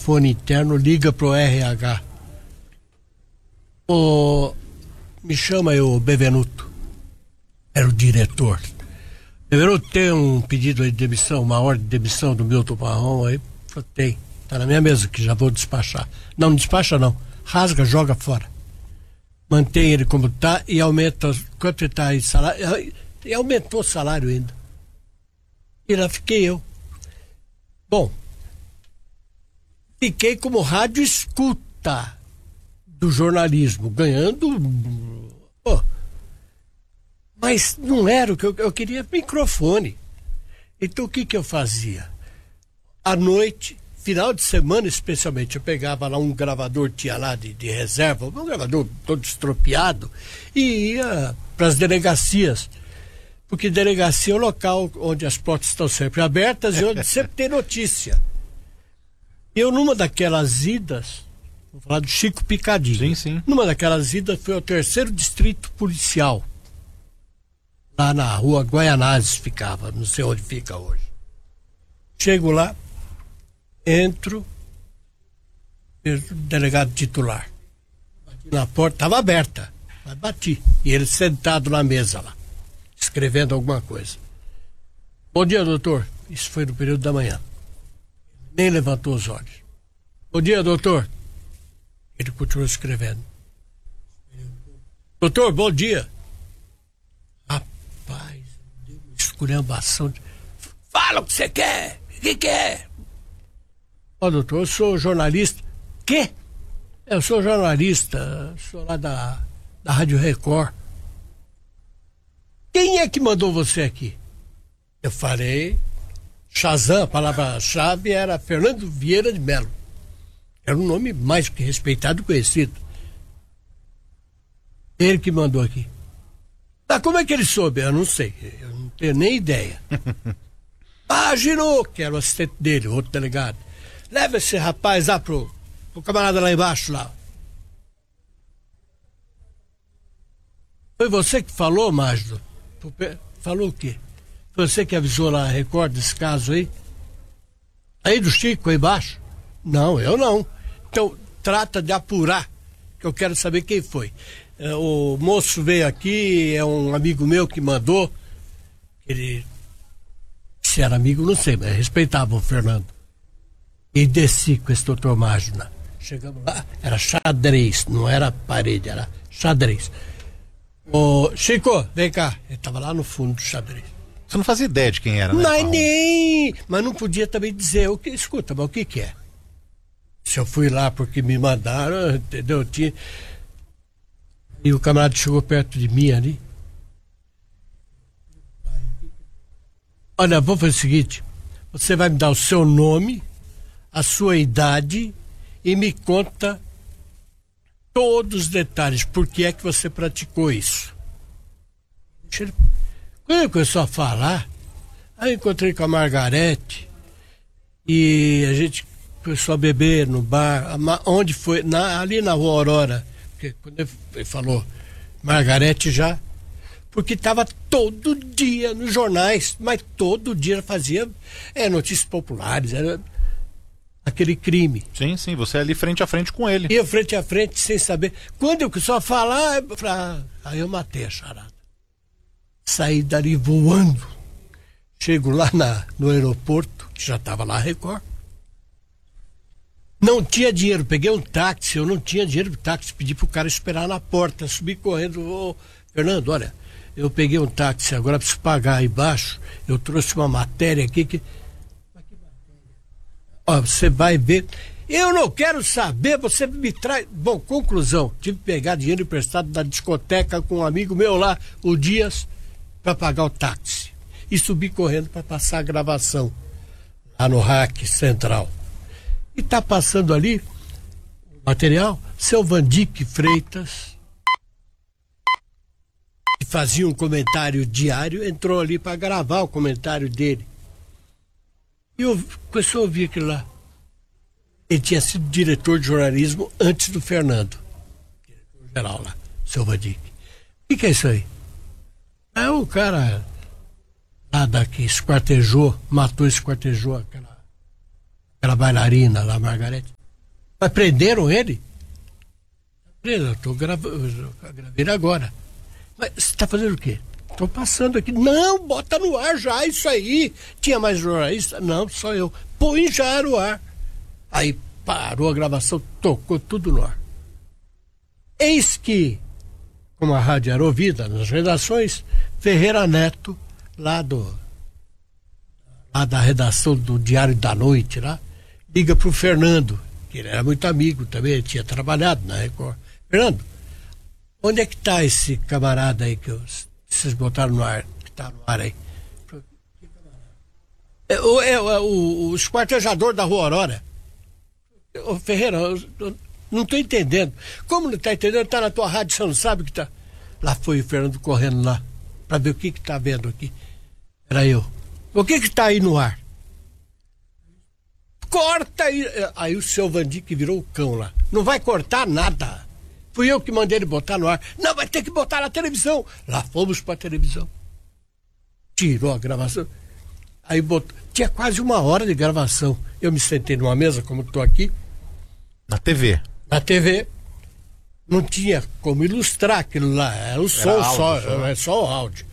telefone interno, liga pro RH. Me chama aí o Bevenuto. Era o diretor. Bevenuto, tem um pedido de demissão, uma ordem de demissão do Milton Marrom aí? Falei, tem. Tá na minha mesa que já vou despachar. Não despacha não. Rasga, joga fora. Mantém ele como tá e aumenta. Quanto ele tá aí, salário? E aumentou o salário ainda. E lá fiquei eu. Bom, fiquei como rádio escuta do jornalismo, ganhando. Mas não era o que eu queria, microfone. Então o que eu fazia? À noite, final de semana especialmente, eu pegava lá um gravador, tinha lá de reserva, um gravador todo estropiado, e ia para as delegacias. Porque delegacia é o local onde as portas estão sempre abertas e onde sempre tem notícia. Eu, numa daquelas idas, vou falar do Chico Picadinho. Sim, sim. Numa daquelas idas, foi ao 3º Distrito Policial. Lá na rua Guaianazes ficava, não sei onde fica hoje. Chego lá, entro, vejo o delegado titular. Bati na porta, estava aberta, mas bati. E ele sentado na mesa lá, escrevendo alguma coisa. Bom dia, doutor. Isso foi no período da manhã. Nem levantou os olhos. Bom dia, doutor. Ele continuou escrevendo. Doutor, bom dia. Rapaz, deu uma esculhambação. Fala o que você quer. O que é? Ó, doutor, eu sou jornalista. Quê? Eu sou jornalista, sou lá da Rádio Record. Quem é que mandou você aqui? Eu falei, Shazam, a palavra-chave era Fernando Vieira de Mello. Era um nome mais que respeitado e conhecido. Ele que mandou aqui. Mas como é que ele soube? Eu não sei, eu não tenho nem ideia. Aginou, que era o assistente dele, outro delegado. Leva esse rapaz lá pro camarada lá embaixo, lá. Foi você que falou, Mágido? Falou o quê? Foi você que avisou lá a Record desse caso aí? Aí do Chico, aí embaixo? Não, eu não. Então, trata de apurar, que eu quero saber quem foi. O moço veio aqui, é um amigo meu que mandou. Ele, se era amigo, não sei, mas respeitava o Fernando. E desci com esse doutor Mágido. Chegamos lá, era xadrez, não era parede, era xadrez. Ô, Chico, vem cá. Ele estava lá no fundo do xadrez. Você não fazia ideia de quem era, né? Mas não podia também dizer o que. Escuta, mas o que é? Se eu fui lá porque me mandaram, entendeu? E o camarada chegou perto de mim ali. Olha, vou fazer o seguinte: você vai me dar o seu nome, a sua idade e me conta todos os detalhes, por que é que você praticou isso. Quando ele começou a falar, aí eu encontrei com a Margarete e a gente começou a beber no bar, onde foi? Ali na Rua Aurora, porque quando ele falou Margarete já, porque estava todo dia nos jornais, mas todo dia fazia notícias populares, era aquele crime. Sim, sim, você ali frente a frente com ele. Ia frente a frente sem saber. Quando eu começou a falar, aí eu matei a charada. Saí dali voando. Chego lá no aeroporto, já estava lá a Record. Não tinha dinheiro, peguei um táxi, eu não tinha dinheiro pro táxi, pedi pro cara esperar na porta, subi correndo. Ô, Fernando, olha, eu peguei um táxi, agora preciso pagar aí embaixo, eu trouxe uma matéria aqui que... Ó, você vai ver. Eu não quero saber, você me traz... Bom, conclusão, tive que pegar dinheiro emprestado da discoteca com um amigo meu lá, o Dias, para pagar o táxi. E subi correndo para passar a gravação lá no RAC Central. E tá passando ali o material, seu Vandique Freitas, que fazia um comentário diário, entrou ali para gravar o comentário dele. E eu comecei a ouvir aquilo lá. Ele tinha sido diretor de jornalismo antes do Fernando. Diretor geral lá, seu Vandique. O que é isso aí? É o cara lá que esquartejou, matou e esquartejou aquela bailarina lá, Margarete. Mas prenderam ele? Eu estou gravando agora. Mas você está fazendo o quê? Estou passando aqui. Não, bota no ar já isso aí. Tinha mais jornalista? Não, só eu. Põe já no ar. Aí parou a gravação, tocou tudo no ar. Eis que, como a rádio era ouvida nas redações, Ferreira Neto, lá da redação do Diário da Noite, lá, liga pro Fernando, que ele era muito amigo também, ele tinha trabalhado na Record. Fernando, onde é que está esse camarada aí que vocês botaram no ar, que está no ar aí? O esquartejador da Rua Aurora. Ô Ferreira, eu não estou entendendo. Como não está entendendo? Está na tua rádio, você não sabe que está. Lá foi o Fernando correndo lá, para ver o que está vendo aqui. Era eu. O que está aí no ar? Corta aí. Aí o seu Vandir que virou o cão lá. Não vai cortar nada. Fui eu que mandei ele botar no ar. Não, vai ter que botar na televisão. Lá fomos para a televisão. Tirou a gravação. Aí botou. Tinha quase 1 hora de gravação. Eu me sentei numa mesa, como estou aqui. Na TV. Na TV. Não tinha como ilustrar aquilo lá. Era o som só. É só o áudio.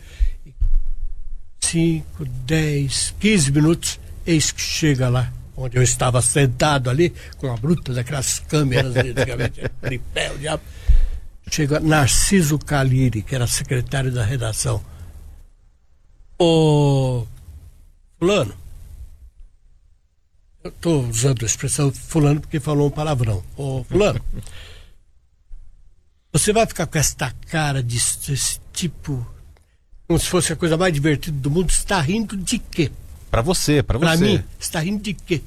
5, 10, 15 minutos. Eis que chega lá, onde eu estava sentado ali, com a bruta daquelas câmeras antigamente, tripé, o diabo. Chega Narciso Caliri, que era secretário da redação. Ô fulano, eu estou usando a expressão fulano porque falou um palavrão. Ô fulano, você vai ficar com esta cara desse tipo, como se fosse a coisa mais divertida do mundo, você está rindo de quê? Pra você. Pra mim, você está rindo de quê?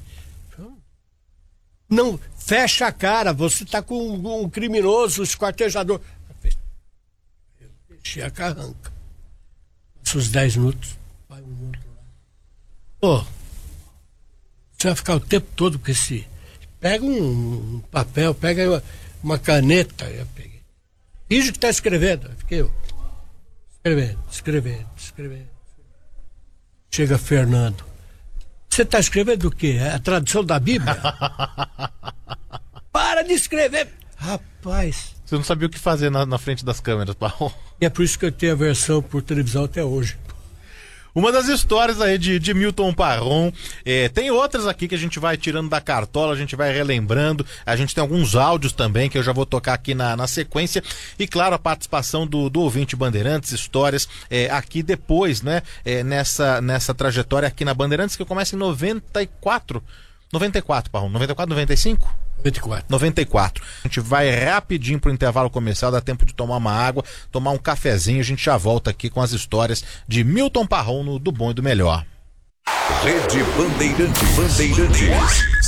Não, fecha a cara, você está com um criminoso, um esquartejador. Eu deixei a carranca. Uns 10 minutos, vai um outro lá. Pô, você vai ficar o tempo todo com esse. Pega um papel, pega uma caneta. Eu peguei. Finge que está escrevendo. Fiquei eu. Escrevendo. Chega Fernando. Você está escrevendo o quê? É a tradução da Bíblia? Para de escrever! Rapaz. Você não sabia o que fazer na frente das câmeras, Parron. E é por isso que eu tenho a versão por televisão até hoje. Uma das histórias aí de Milton Parron, tem outras aqui que a gente vai tirando da cartola, a gente vai relembrando, a gente tem alguns áudios também que eu já vou tocar aqui na sequência, e claro, a participação do ouvinte Bandeirantes, histórias aqui depois, né, nessa trajetória aqui na Bandeirantes, que começa em 94, Parron, 94, 95? 94. A gente vai rapidinho pro intervalo comercial, dá tempo de tomar uma água, tomar um cafezinho, a gente já volta aqui com as histórias de Milton Parron no Do Bom e do Melhor. Rede Bandeirantes.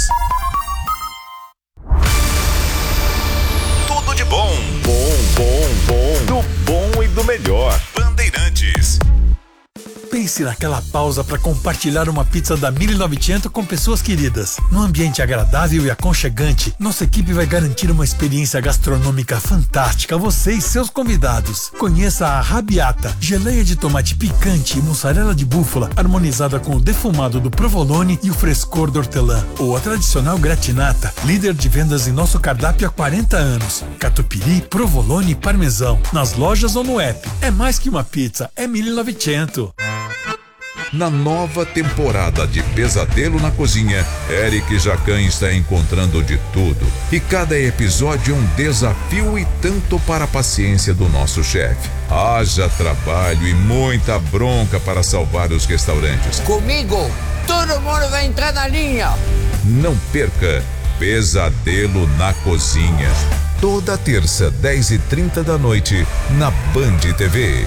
Tudo de bom. Do bom e do melhor. Bandeirantes. Pense naquela pausa para compartilhar uma pizza da 1900 com pessoas queridas. Num ambiente agradável e aconchegante, nossa equipe vai garantir uma experiência gastronômica fantástica a você e seus convidados. Conheça a Arrabbiata, geleia de tomate picante e mussarela de búfala, harmonizada com o defumado do provolone e o frescor do hortelã. Ou a tradicional gratinata, líder de vendas em nosso cardápio há 40 anos. Catupiry, provolone e parmesão. Nas lojas ou no app. É mais que uma pizza, é 1900. Na nova temporada de Pesadelo na Cozinha, Eric Jacan está encontrando de tudo. E cada episódio é um desafio e tanto para a paciência do nosso chefe. Haja trabalho e muita bronca para salvar os restaurantes. Comigo, todo mundo vai entrar na linha. Não perca Pesadelo na Cozinha. Toda terça, 10h30 da noite, na Band TV.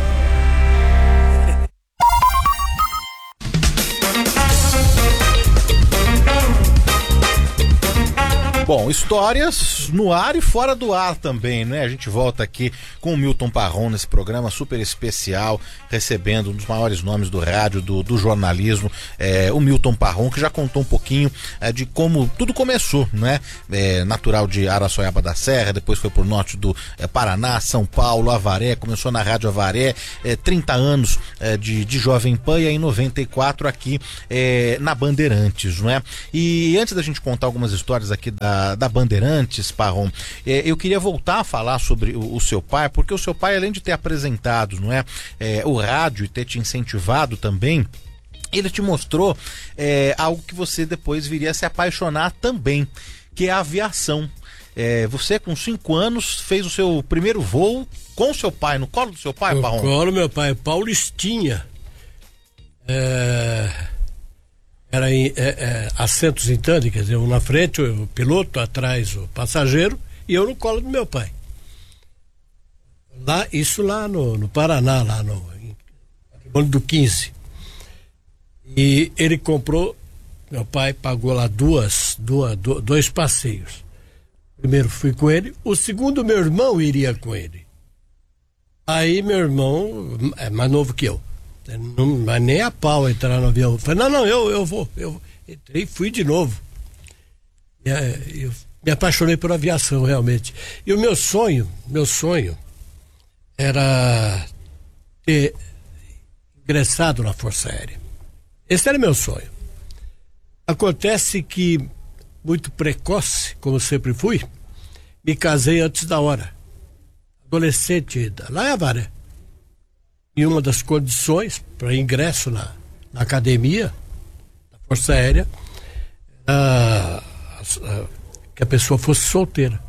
Bom, histórias no ar e fora do ar também, né? A gente volta aqui com o Milton Parron nesse programa super especial, recebendo um dos maiores nomes do rádio, do jornalismo, o Milton Parron, que já contou um pouquinho de como tudo começou, né? Natural de Araçoiaba da Serra, depois foi pro norte do Paraná, São Paulo, Avaré, começou na Rádio Avaré, 30 anos de Jovem Pan, e aí em 94 aqui na Bandeirantes, não é? E antes da gente contar algumas histórias aqui da da Bandeirantes, Parron. Eu queria voltar a falar sobre o seu pai, porque o seu pai, além de ter apresentado, não é, o rádio e ter te incentivado também, ele te mostrou algo que você depois viria a se apaixonar também, que é a aviação. Você, com 5 anos, fez o seu primeiro voo com seu pai, no colo do seu pai, Parron? No colo, meu pai, Paulistinha. Era em assentos em tandem, quer dizer, um na frente, o piloto, atrás o passageiro, e eu no colo do meu pai. Isso lá no Paraná, lá no patrimônio do 15. E ele comprou, meu pai pagou lá dois passeios. Primeiro fui com ele, o segundo meu irmão iria com ele. Aí meu irmão é mais novo que eu. Não vai nem a pau entrar no avião. Eu falei, não, eu vou. Eu entrei e fui de novo. Eu me apaixonei por aviação, realmente. E o meu sonho era ter ingressado na Força Aérea. Esse era meu sonho. Acontece que, muito precoce, como sempre fui, me casei antes da hora. Adolescente ainda, lá em Avaré. E uma das condições para ingresso na academia da Força Aérea que a pessoa fosse solteira.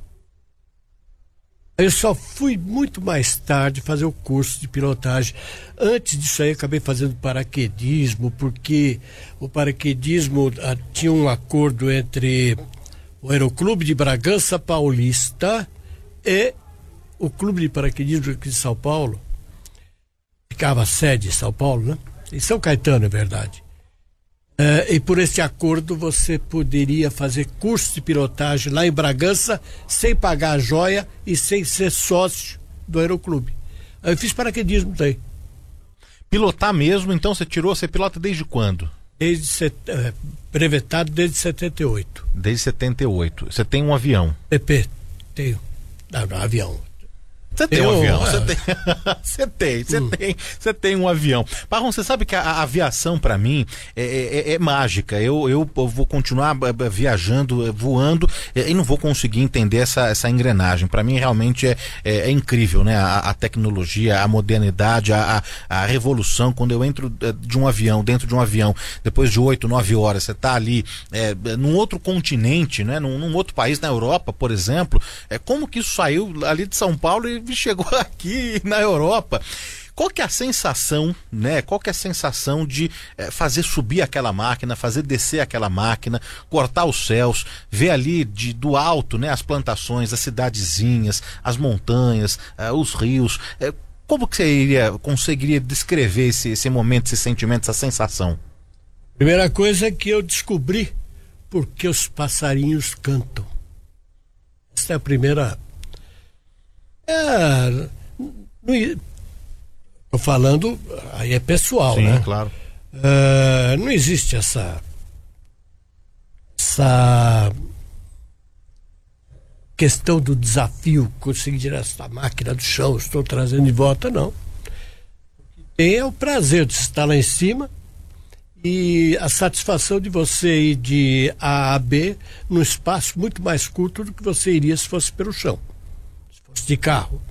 Aí eu só fui muito mais tarde fazer o curso de pilotagem. Antes disso aí eu acabei fazendo paraquedismo, porque o paraquedismo tinha um acordo entre o Aeroclube de Bragança Paulista e o Clube de Paraquedismo aqui de São Paulo. Ficava a sede em São Paulo, né? Em São Caetano, é verdade. E por esse acordo você poderia fazer curso de pilotagem lá em Bragança sem pagar a joia e sem ser sócio do Aeroclube. Aí eu fiz paraquedismo daí. Pilotar mesmo, então você pilota desde quando? Brevetado desde 78. Desde 78. Você tem um avião? PP, tenho. Não, avião. Você tem um avião, você tem um avião. Parron, você sabe que a aviação para mim é mágica. Eu vou continuar viajando, voando e não vou conseguir entender essa engrenagem. Para mim realmente é incrível, né? A tecnologia, a modernidade, a revolução. Quando eu entro dentro de um avião, depois de 8, 9 horas, você tá ali num outro continente, né? Num outro país, na Europa, por exemplo. Como que isso saiu ali de São Paulo e chegou aqui na Europa? Qual que é a sensação, né? Qual que é a sensação de fazer subir aquela máquina, fazer descer aquela máquina, cortar os céus, ver ali do alto, né? As plantações, as cidadezinhas, as montanhas, os rios. Como que você conseguiria descrever esse momento, esse sentimento, essa sensação? Primeira coisa é que eu descobri por que os passarinhos cantam. Essa é a primeira. Tô falando, aí é pessoal, sim, né? Sim, claro. Não existe essa questão do desafio, conseguir tirar essa máquina do chão, estou trazendo de volta, não. Tem o prazer de estar lá em cima e a satisfação de você ir de A a B num espaço muito mais curto do que você iria se fosse pelo chão, se fosse de carro.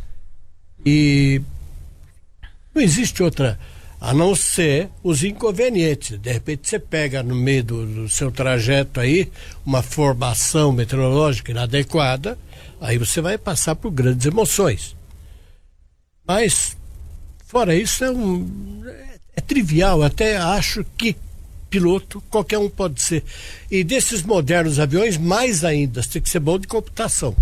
E não existe outra, a não ser os inconvenientes. De repente você pega no meio do seu trajeto aí uma formação meteorológica inadequada, aí você vai passar por grandes emoções. Mas fora isso é trivial. Até acho que piloto qualquer um pode ser. E desses modernos aviões, mais ainda, você tem que ser bom de computação.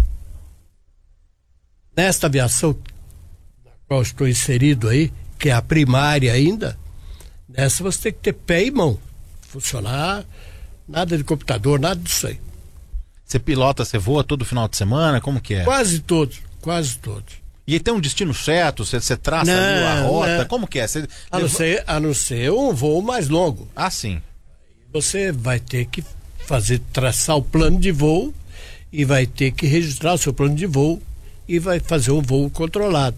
Nesta aviação na qual estou inserido aí, que é a primária ainda, nessa você tem que ter pé e mão, funcionar, nada de computador, nada disso aí. Você pilota, você voa todo final de semana, como que é? Quase todos. E tem um destino certo, você traça ali a rota, como que é? A não ser um voo mais longo. Ah, sim. Você vai ter que traçar o plano de voo e vai ter que registrar o seu plano de voo e vai fazer um voo controlado.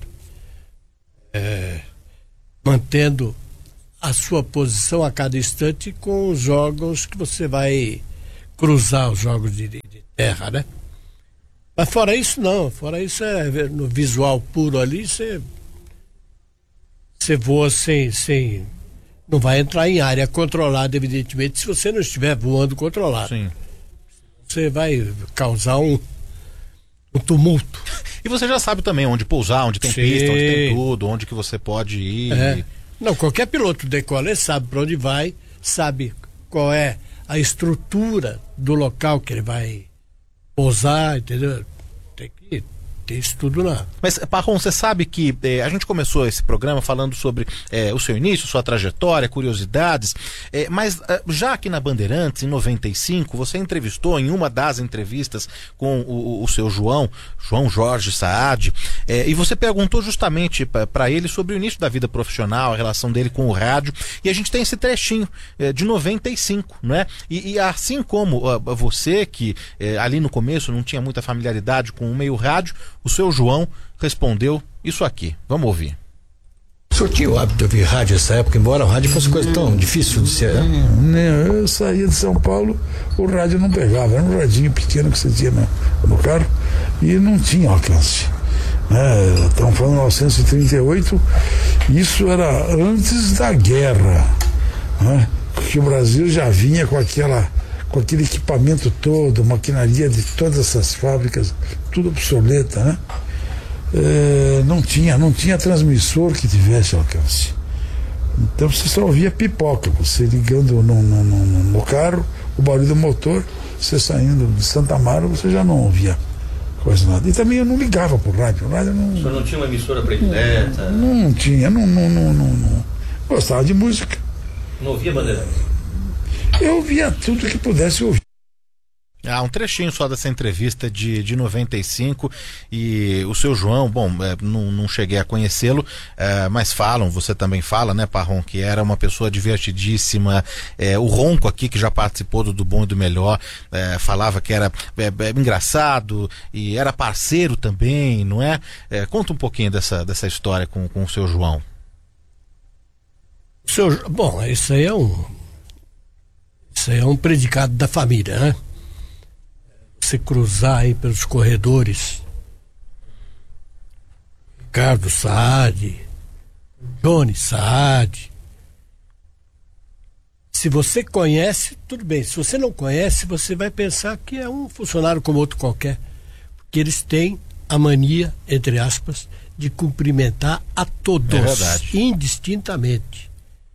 Mantendo a sua posição a cada instante com os órgãos que você vai cruzar os jogos de terra, né? Mas fora isso, não. Fora isso, no visual puro ali, você voa sem. Não vai entrar em área controlada, evidentemente, se você não estiver voando controlado. Sim. Você vai causar um tumulto. E você já sabe também onde pousar, onde tem pista, onde tem tudo, onde que você pode ir. Não, qualquer piloto decola, sabe para onde vai, sabe qual é a estrutura do local que ele vai pousar, entendeu? Tem que ter isso tudo lá. Mas, Parron, você sabe que a gente começou esse programa falando sobre o seu início, sua trajetória, curiosidades, mas já aqui na Bandeirantes, em 95, você entrevistou em uma das entrevistas com o seu João Jorge Saad, e você perguntou justamente para ele sobre o início da vida profissional, a relação dele com o rádio, e a gente tem esse trechinho de 95, não é? E assim como você, que ali no começo não tinha muita familiaridade com o meio rádio, o seu João respondeu isso aqui. Vamos ouvir. O senhor tinha o hábito de ouvir rádio nessa época, embora o rádio fosse coisa tão difícil de ser? Eu saía de São Paulo, o rádio não pegava, era um radinho pequeno que você tinha no carro e não tinha alcance. Estamos falando de 1938, isso era antes da guerra, porque o Brasil já vinha com aquele equipamento todo, maquinaria de todas essas fábricas, tudo obsoleta, né? Não tinha transmissor que tivesse alcance. Então você só ouvia pipoca, você ligando no carro, o barulho do motor, você saindo de Santa Amaro, você já não ouvia quase nada. E também eu não ligava pro rádio. O rádio não... O senhor não tinha uma emissora predileta? Não tinha, não. Gostava de música. Não ouvia Bandeirantes? Eu ouvia tudo que pudesse ouvir. Um trechinho só dessa entrevista de 95, e o seu João, bom, não cheguei a conhecê-lo, mas você também fala, né, Parron, que era uma pessoa divertidíssima, o Ronco aqui, que já participou do Bom e do Melhor, falava que era engraçado e era parceiro também, não é? Conta um pouquinho dessa história com o seu João. Bom, isso aí é um predicado da família, né? Você cruzar aí pelos corredores, Ricardo Saad, Johnny Saad. Se você conhece, tudo bem. Se você não conhece, você vai pensar que é um funcionário como outro qualquer. Porque eles têm a mania, entre aspas, de cumprimentar a todos, indistintamente.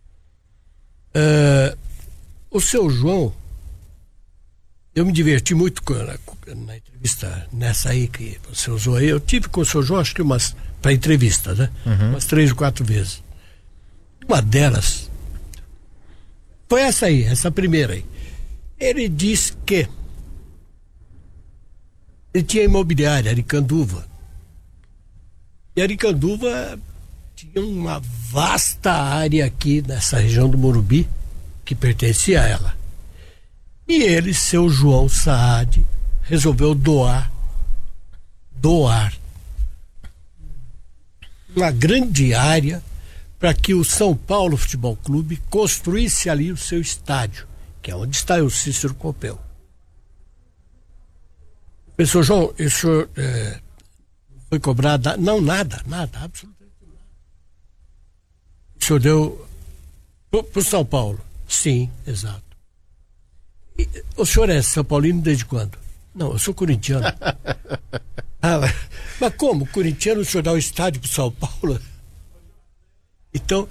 O seu João, eu me diverti muito na entrevista nessa aí que você usou aí. Eu tive com o seu João, acho que para entrevista, né? Umas 3 ou 4 vezes. Uma delas foi essa primeira aí. Ele disse que ele tinha imobiliária, Aricanduva. E Aricanduva tinha uma vasta área aqui nessa região do Morumbi que pertencia a ela. E ele, seu João Saad, resolveu doar uma grande área para que o São Paulo Futebol Clube construísse ali o seu estádio, que é onde está o Cícero Pompeu. Professor João, isso foi cobrado? Não, nada, absolutamente nada. O senhor deu para o São Paulo? Sim, exato. E, o senhor é São Paulino desde quando? Não, eu sou corintiano. Mas como? Corintiano, o senhor dá o estádio para o São Paulo? Então,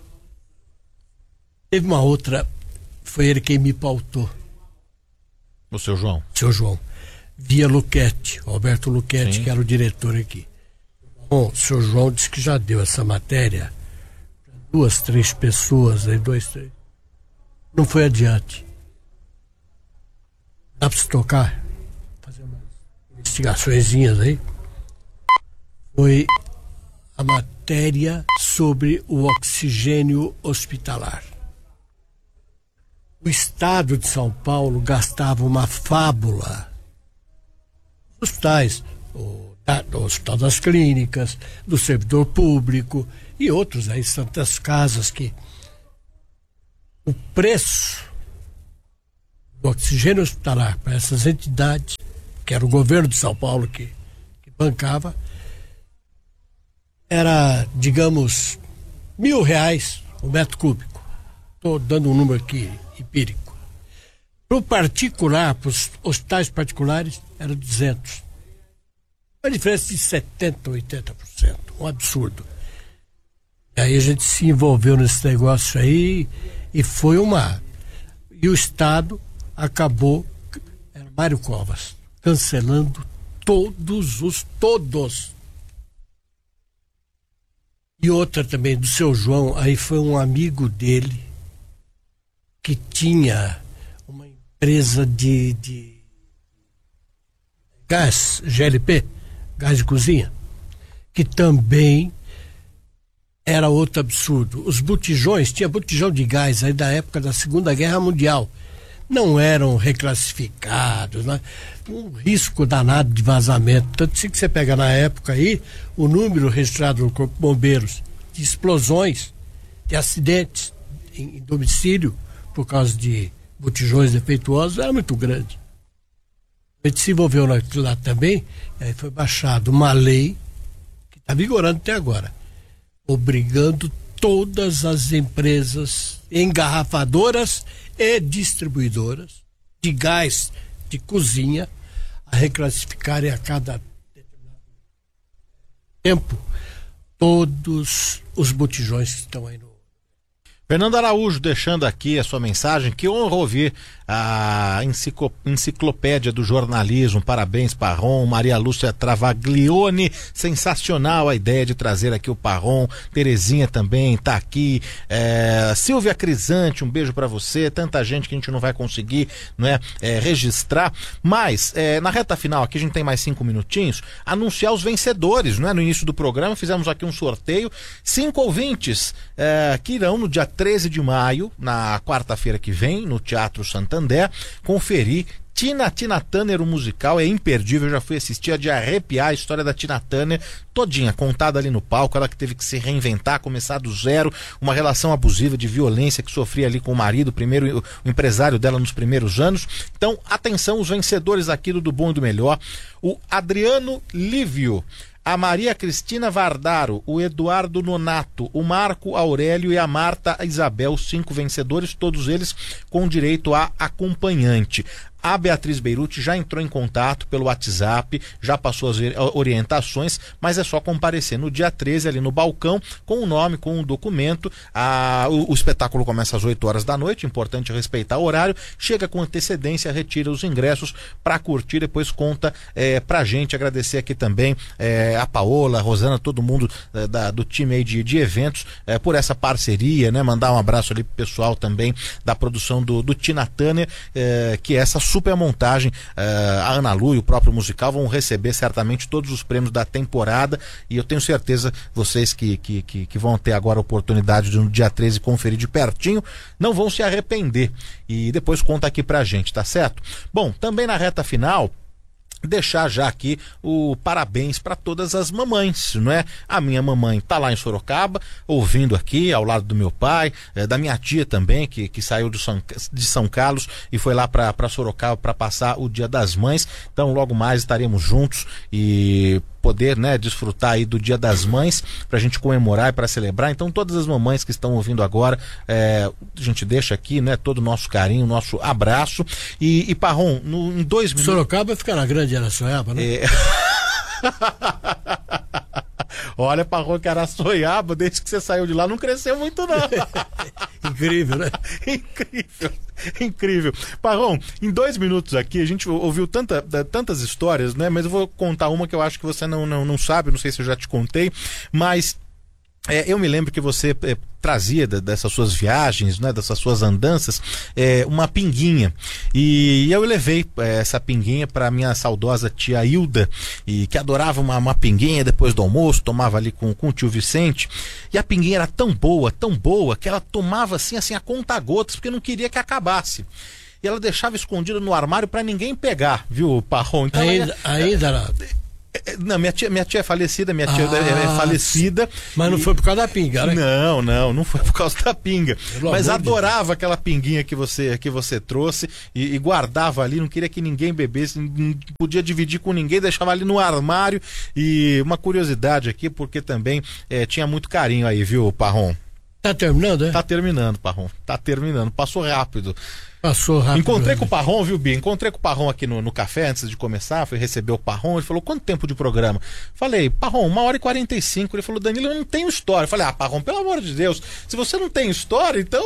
teve uma outra, foi ele quem me pautou. O seu João? Seu João. Via Luchetti, Roberto Luchetti, que era o diretor aqui. Bom, o seu João disse que já deu essa matéria para 2, 3 pessoas, aí 2, 3. Não foi adiante. Dá para se tocar? Fazer umas investigaçõezinhas aí. Foi a matéria sobre o oxigênio hospitalar. O Estado de São Paulo gastava uma fábula. Hospitais, o Hospital das Clínicas, do Servidor Público e outros aí, santas casas que o preço o oxigênio hospitalar para essas entidades, que era o governo de São Paulo que bancava, era, digamos, R$1.000 o metro cúbico. Estou dando um número aqui empírico. Para o particular, para os hospitais particulares, era 200. Uma diferença de 70%, 80%. Um absurdo. E aí a gente se envolveu nesse negócio aí e foi E o Estado acabou, era Mário Covas, cancelando todos. E outra também do seu João, aí foi um amigo dele que tinha uma empresa de gás, GLP, gás de cozinha, que também era outro absurdo. Os botijões, tinha botijão de gás aí da época da Segunda Guerra Mundial, não eram reclassificados, né? Um risco danado de vazamento. Tanto assim que você pega na época aí, o número registrado no Corpo de Bombeiros de explosões, de acidentes em domicílio, por causa de botijões defeituosos, era muito grande. A gente se envolveu lá também, e aí foi baixada uma lei, que está vigorando até agora, obrigando todas as empresas engarrafadoras e distribuidoras de gás de cozinha a reclassificarem a cada tempo todos os botijões que estão aí no... Fernando Araújo deixando aqui a sua mensagem, que honra ouvir a enciclopédia do jornalismo. Parabéns, Parron. Maria Lúcia Travaglione, sensacional a ideia de trazer aqui o Parron. Terezinha também tá aqui. Silvia Crisante, um beijo para você. Tanta gente que a gente não vai conseguir, não é, registrar. Mas na reta final aqui a gente tem mais 5 minutinhos, anunciar os vencedores, não é? No início do programa fizemos aqui um sorteio, 5 ouvintes que irão no dia 13 de maio, na quarta-feira que vem, no Teatro Santander, conferir Tina Turner, o musical, é imperdível. Eu já fui assistir, é de arrepiar a história da Tina Turner, todinha, contada ali no palco, ela que teve que se reinventar, começar do zero, uma relação abusiva de violência que sofria ali com o marido, primeiro o empresário dela nos primeiros anos. Então, atenção, os vencedores aqui do Bom e do Melhor: o Adriano Lívio, a Maria Cristina Vardaro, o Eduardo Nonato, o Marco Aurélio e a Marta Isabel, 5 vencedores, todos eles com direito a acompanhante. A Beatriz Beirute já entrou em contato pelo WhatsApp, já passou as orientações, mas é só comparecer no dia 13 ali no balcão, com o nome, com o documento. O espetáculo começa às 8 horas da noite, importante respeitar o horário. Chega com antecedência, retira os ingressos para curtir, depois conta pra gente. Agradecer aqui também a Paola, a Rosana, todo mundo do time aí de eventos por essa parceria, né? Mandar um abraço ali pro pessoal também da produção do Tina Turner, que é essa super montagem. A Ana Lu e o próprio musical vão receber certamente todos os prêmios da temporada, e eu tenho certeza vocês que vão ter agora a oportunidade de no dia 13 conferir de pertinho, não vão se arrepender, e depois conta aqui pra gente, tá certo? Bom, também na reta final, deixar já aqui o parabéns para todas as mamães, não é? A minha mamãe tá lá em Sorocaba, ouvindo aqui, ao lado do meu pai, da minha tia também, que saiu de São Carlos e foi lá para Sorocaba para passar o Dia das Mães. Então logo mais estaremos juntos e poder, né, desfrutar aí do Dia das Mães, pra gente comemorar e pra celebrar. Então todas as mamães que estão ouvindo agora, a gente deixa aqui, né, todo o nosso carinho, nosso abraço. E Parron, em 2 minutos... Sorocaba fica na Grande Araçoiaba, né? Olha, Parron, que Araçoiaba, desde que você saiu de lá, não cresceu muito, não. Incrível, né? Incrível. Parron, em 2 minutos aqui, a gente ouviu tantas histórias, né? Mas eu vou contar uma que eu acho que você não sabe, não sei se eu já te contei, mas eu me lembro que você trazia dessas suas viagens, né, dessas suas andanças, uma pinguinha, e eu levei essa pinguinha para minha saudosa tia Hilda, e que adorava uma pinguinha depois do almoço, tomava ali com o tio Vicente, e a pinguinha era tão boa, que ela tomava assim a conta-gotas, porque não queria que acabasse. E ela deixava escondida no armário para ninguém pegar, viu, Parron? Então ainda Não, minha tia é falecida, minha tia é falecida. Mas não foi por causa da pinga, né? Não foi por causa da pinga. Pelo Mas amor de adorava aquela pinguinha que você trouxe e guardava ali, não queria que ninguém bebesse, não podia dividir com ninguém, deixava ali no armário. E uma curiosidade aqui, porque também tinha muito carinho aí, viu, Parrom? Tá terminando, é? Tá terminando, Parrom. Tá terminando. Passou rápido. Passou rápido. Encontrei com o Parrom, viu, Bia? Encontrei com o Parrom aqui no café antes de começar. Fui receber o Parrom. Ele falou: quanto tempo de programa? Falei: Parrom, 1h45. Ele falou: Danilo, eu não tenho história. Falei: Parrom, pelo amor de Deus, se você não tem história, então.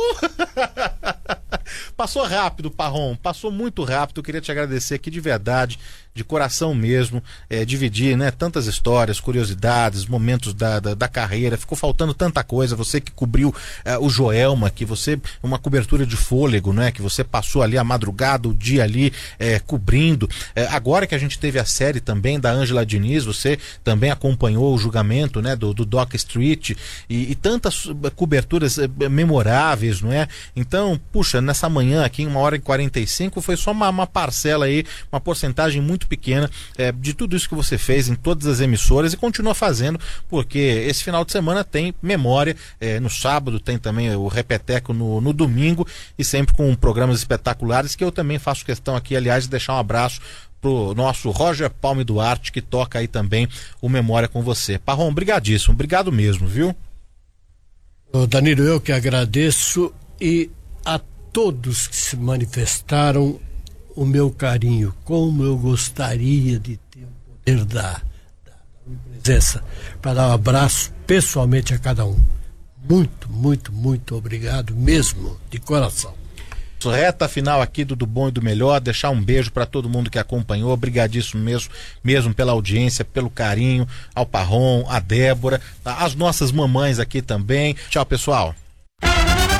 Passou rápido, Parrom. Passou muito rápido. Eu queria te agradecer aqui de verdade, de coração mesmo. Dividir, né, tantas histórias, curiosidades, momentos da carreira. Ficou faltando tanta coisa. Você que cobriu o Joelma, que você. Uma cobertura de fôlego, né? Que você passou ali a madrugada, o dia ali cobrindo. Agora que a gente teve a série também da Ângela Diniz, você também acompanhou o julgamento, né, do Dock Street e tantas coberturas memoráveis, não é? Então, puxa, nessa manhã aqui, em 1h45, foi só uma parcela aí, uma porcentagem muito pequena de tudo isso que você fez em todas as emissoras e continua fazendo, porque esse final de semana tem memória, no sábado tem também o Repeteco no domingo e sempre com programas espetaculares que eu também faço questão aqui, aliás, de deixar um abraço pro nosso Roger Palme Duarte, que toca aí também o Memória com você. Parrom, brigadíssimo, obrigado mesmo, viu? Danilo, eu que agradeço e a todos que se manifestaram o meu carinho, como eu gostaria de ter o poder da presença para dar um abraço pessoalmente a cada um. Muito, muito, muito obrigado mesmo, de coração. Reta final aqui do Bom e do Melhor, deixar um beijo para todo mundo que acompanhou, obrigadíssimo mesmo pela audiência, pelo carinho, ao Parrom, a Débora, as nossas mamães aqui também. Tchau, pessoal.